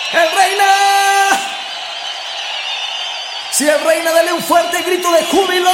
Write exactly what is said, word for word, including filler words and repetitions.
¡El reina! Si el reina, dale un fuerte grito de júbilo.